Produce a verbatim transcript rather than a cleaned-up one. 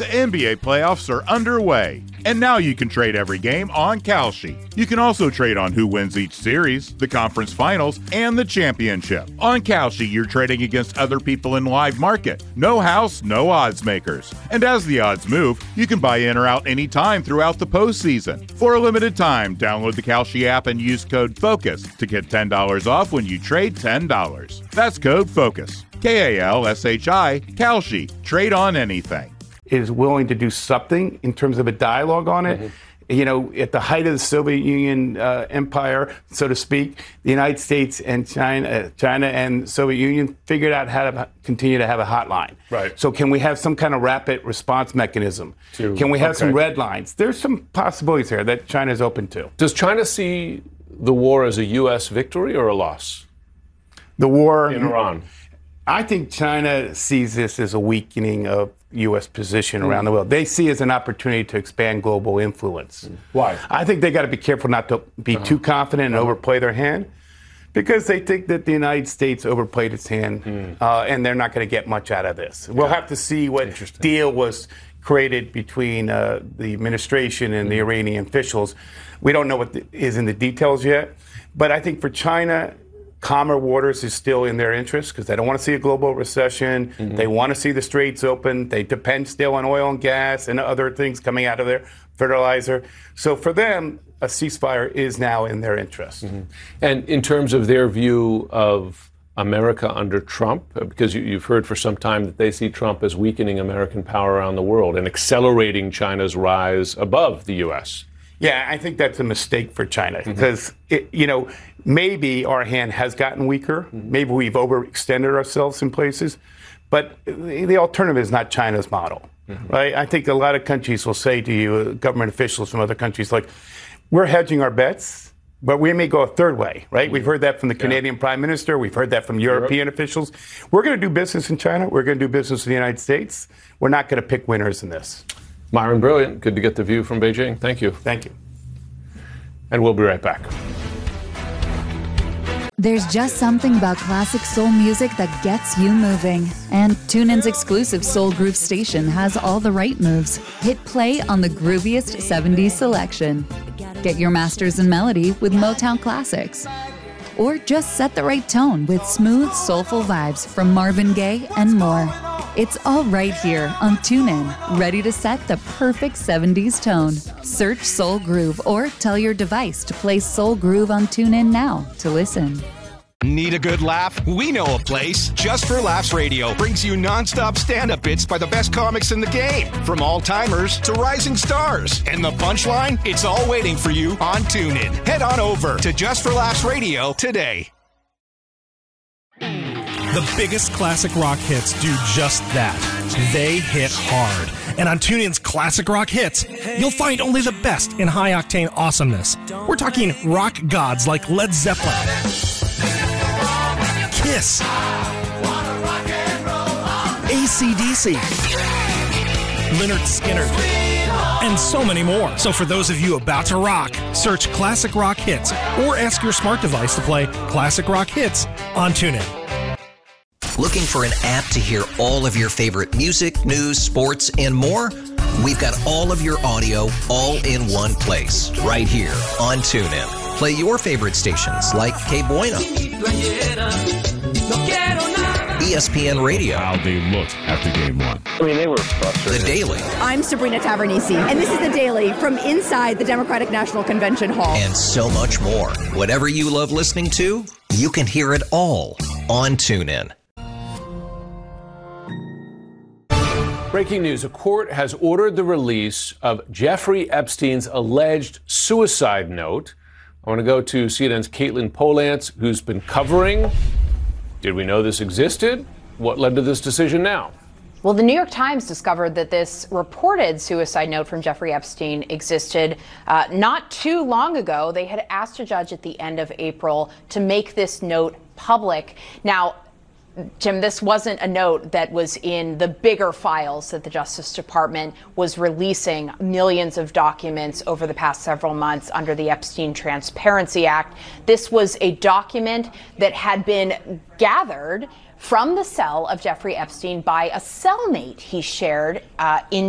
The N B A playoffs are underway, and now you can trade every game on Kalshi. You can also trade on who wins each series, the conference finals, and the championship. On Kalshi, you're trading against other people in live market. No house, no odds makers. And as the odds move, you can buy in or out anytime throughout the postseason. For a limited time, download the Kalshi app and use code FOCUS to get ten dollars off when you trade ten dollars. That's code FOCUS. K A L S H I, Kalshi. Trade on anything. Is willing to do something in terms of a dialogue on it. Mm-hmm. You know, at the height of the Soviet Union uh, empire, so to speak, the United States and China, uh, China and Soviet Union figured out how to continue to have a hotline. Right. So can we have some kind of rapid response mechanism? To, can we have okay. some red lines? There's some possibilities here that China is open to. Does China see the war as a U S victory or a loss? The war in Iran. I think China sees this as a weakening of U S position around mm. the world. They see it as an opportunity to expand global influence. Mm. Why? I think they got to be careful not to be uh-huh. too confident and uh-huh. overplay their hand, because they think that the United States overplayed its hand, mm. uh, and they're not going to get much out of this. We'll have to see what deal was created between uh, the administration and mm. the Iranian officials. We don't know what the, is in the details yet, but I think for China, calmer waters is still in their interest because they don't want to see a global recession. Mm-hmm. They want to see the straits open. They depend still on oil and gas and other things coming out of their fertilizer. So for them, a ceasefire is now in their interest. Mm-hmm. And in terms of their view of America under Trump, because you, you've heard for some time that they see Trump as weakening American power around the world and accelerating China's rise above the U S. Yeah, I think that's a mistake for China because, mm-hmm. you know, maybe our hand has gotten weaker. Mm-hmm. Maybe we've overextended ourselves in places. But the alternative is not China's model, mm-hmm. right? I think a lot of countries will say to you, uh, government officials from other countries, like, we're hedging our bets, but we may go a third way, right? Mm-hmm. We've heard that from the Canadian yeah. Prime Minister. We've heard that from European Europe. officials. We're going to do business in China. We're going to do business in the United States. We're not going to pick winners in this. Myron Brilliant, good to get the view from Beijing. Thank you. Thank you. And we'll be right back. There's just something about classic soul music that gets you moving. And TuneIn's exclusive Soul Groove station has all the right moves. Hit play on the grooviest seventies selection. Get your masters in melody with Motown classics. Or just set the right tone with smooth, soulful vibes from Marvin Gaye and more. It's all right here on TuneIn, ready to set the perfect seventies tone. Search Soul Groove or tell your device to play Soul Groove on TuneIn now to listen. Need a good laugh? We know a place. Just for Laughs Radio brings you nonstop stand-up bits by the best comics in the game, from all-timers to rising stars. And the punchline? It's all waiting for you on TuneIn. Head on over to Just for Laughs Radio today. The biggest classic rock hits do just that. They hit hard. And on TuneIn's Classic Rock Hits, you'll find only the best in high-octane awesomeness. We're talking rock gods like Led Zeppelin, Kiss, A C D C, Lynyrd Skynyrd, and so many more. So for those of you about to rock, search Classic Rock Hits or ask your smart device to play Classic Rock Hits on TuneIn. Looking for an app to hear all of your favorite music, news, sports, and more? We've got all of your audio all in one place, right here on TuneIn. Play your favorite stations like K Bueno, E S P N Radio. How they looked after game one. I mean, they were frustrated. The Daily. I'm Sabrina Tavernisi, and this is The Daily from inside the Democratic National Convention Hall. And so much more. Whatever you love listening to, you can hear it all on TuneIn. Breaking news. A court has ordered the release of Jeffrey Epstein's alleged suicide note. I want to go to C N N's Caitlin Polantz, who's been covering. Did we know this existed? What led to this decision now? Well, the New York Times discovered that this reported suicide note from Jeffrey Epstein existed uh, not too long ago. They had asked a judge at the end of April to make this note public. Now, Jim, this wasn't a note that was in the bigger files that the Justice Department was releasing millions of documents over the past several months under the Epstein Transparency Act. This was a document that had been gathered from the cell of Jeffrey Epstein by a cellmate he shared uh, in